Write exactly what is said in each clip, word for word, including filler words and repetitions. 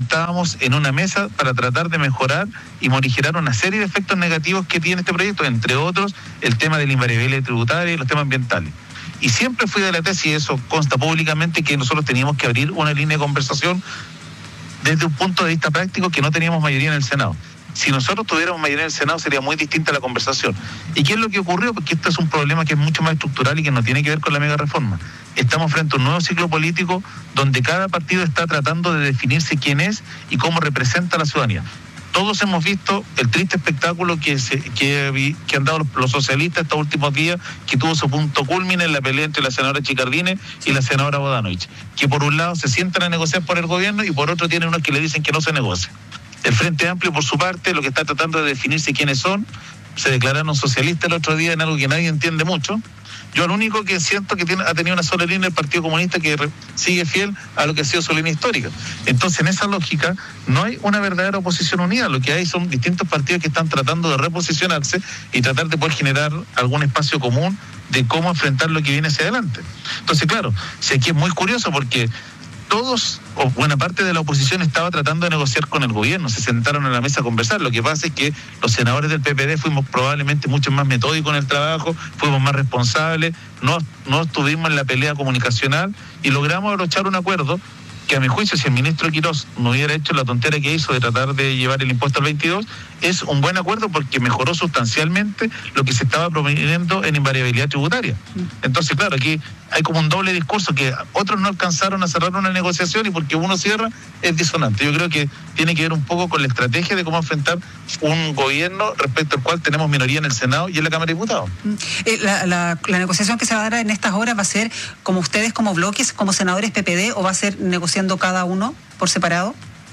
sentábamos en una mesa para tratar de mejorar y morigerar una serie de efectos negativos que tiene este proyecto, entre otros el tema de la invariabilidad tributaria y los temas ambientales. Y siempre fui de la tesis, y eso consta públicamente, que nosotros teníamos que abrir una línea de conversación desde un punto de vista práctico, que no teníamos mayoría en el Senado. Si nosotros tuviéramos mayoría en el Senado sería muy distinta la conversación. ¿Y qué es lo que ocurrió? Porque esto es un problema que es mucho más estructural y que no tiene que ver con la mega reforma. Estamos frente a un nuevo ciclo político donde cada partido está tratando de definirse quién es y cómo representa a la ciudadanía. Todos hemos visto el triste espectáculo que, se, que, que han dado los, los socialistas estos últimos días, que tuvo su punto culmine en la pelea entre la senadora Chicardine y la senadora Bodanovich, que por un lado se sientan a negociar por el gobierno y por otro tienen unos que le dicen que no se negocia. El Frente Amplio, por su parte, lo que está tratando de definirse quiénes son, se declararon socialistas el otro día en algo que nadie entiende mucho. Yo lo único que siento que tiene, ha tenido una sola línea el Partido Comunista, que re, sigue fiel a lo que ha sido su línea histórica. Entonces, en esa lógica, no hay una verdadera oposición unida. Lo que hay son distintos partidos que están tratando de reposicionarse y tratar de poder generar algún espacio común de cómo enfrentar lo que viene hacia adelante. Entonces, claro, si aquí es muy curioso porque todos, o buena parte de la oposición estaba tratando de negociar con el gobierno, se sentaron en la mesa a conversar. Lo que pasa es que los senadores del P P D fuimos probablemente mucho más metódicos en el trabajo, fuimos más responsables, no, no estuvimos en la pelea comunicacional y logramos abrochar un acuerdo que, a mi juicio, si el ministro Quirós no hubiera hecho la tontera que hizo de tratar de llevar el impuesto al veintidós, es un buen acuerdo porque mejoró sustancialmente lo que se estaba proponiendo en invariabilidad tributaria. Entonces, claro, aquí hay como un doble discurso, que otros no alcanzaron a cerrar una negociación y porque uno cierra es disonante. Yo creo que tiene que ver un poco con la estrategia de cómo enfrentar un gobierno respecto al cual tenemos minoría en el Senado y en la Cámara de Diputados. Eh, la, la, la negociación que se va a dar en estas horas va a ser como ustedes, como bloques, como senadores P P D, o va a ser negociando cada uno por separado.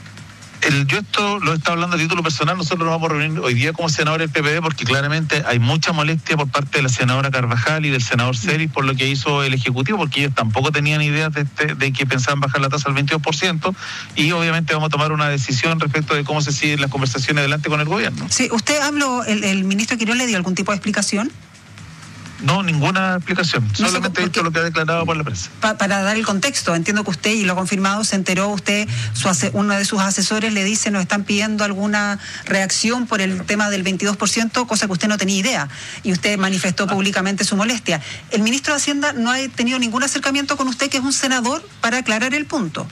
El, yo esto lo he estado hablando a título personal. Nosotros nos vamos a reunir hoy día como senadores del P P D porque claramente hay mucha molestia por parte de la senadora Carvajal y del senador Celis por lo que hizo el Ejecutivo, porque ellos tampoco tenían ideas de, de, de que pensaban bajar la tasa al veintidós por ciento, y obviamente vamos a tomar una decisión respecto de cómo se siguen las conversaciones adelante con el gobierno. Sí, ¿usted habló, el, el ministro Quirós le dio algún tipo de explicación? No, ninguna explicación, no solamente sé, esto lo que ha declarado por la prensa. Pa, para dar el contexto, entiendo que usted, y lo ha confirmado, se enteró usted, su ase, uno de sus asesores le dice, nos están pidiendo alguna reacción por el tema del veintidós por ciento, cosa que usted no tenía idea, y usted manifestó ah. públicamente su molestia. El ministro de Hacienda no ha tenido ningún acercamiento con usted, que es un senador, para aclarar el punto.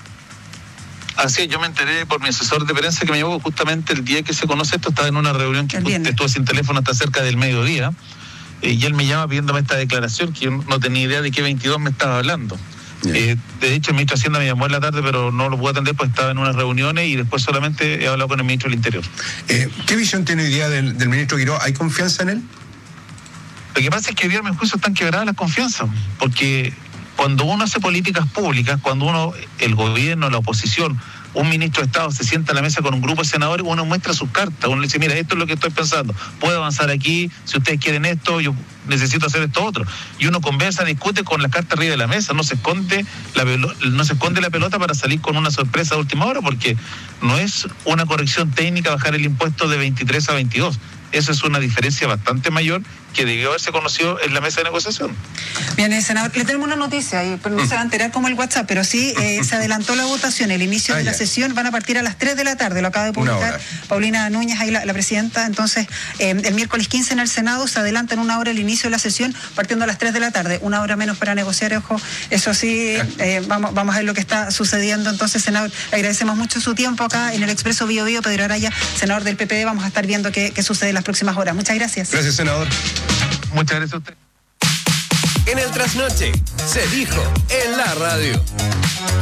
Así es, yo me enteré por mi asesor de prensa que me llevó justamente el día que se conoce esto, estaba en una reunión que estuve sin teléfono hasta cerca del mediodía. Y él me llama pidiéndome esta declaración, que yo no tenía idea de qué veintidós me estaba hablando. Yeah. Eh, de hecho, el ministro de Hacienda me llamó en la tarde, pero no lo pude atender porque estaba en unas reuniones y después solamente he hablado con el ministro del Interior. Eh, ¿Qué visión tiene hoy día del, del ministro Quirós? ¿Hay confianza en él? Lo que pasa es que hoy día, a mi juicio, están quebradas las confianzas, porque cuando uno hace políticas públicas, cuando uno, el gobierno, la oposición, un ministro de Estado se sienta a la mesa con un grupo de senadores, uno muestra sus cartas, uno le dice, mira, esto es lo que estoy pensando, puedo avanzar aquí, si ustedes quieren esto, yo necesito hacer esto otro. Y uno conversa, discute con las cartas arriba de la mesa, no se esconde la pelota, no se esconde la pelota para salir con una sorpresa de última hora, porque no es una corrección técnica bajar el impuesto de veintitrés a veintidós. Eso es una diferencia bastante mayor que debió haberse conocido en la mesa de negociación. Bien, senador, le tenemos una noticia, y no se va a enterar como el WhatsApp, pero sí eh, se adelantó la votación, el inicio ah, de la ya. sesión van a partir a las tres de la tarde, lo acaba de publicar Paulina Núñez, ahí la, la presidenta. Entonces, eh, el miércoles quince en el Senado se adelanta en una hora el inicio de la sesión, partiendo a las tres de la tarde, una hora menos para negociar, ojo, eso sí, eh, vamos, vamos a ver lo que está sucediendo. Entonces, senador, le agradecemos mucho su tiempo acá en el Expreso Bio Bio. Pedro Araya, senador del P P D, vamos a estar viendo qué, qué sucede en las próximas horas. Muchas gracias. Gracias, senador. Muchas gracias a usted. En el Trasnoche se dijo en la radio.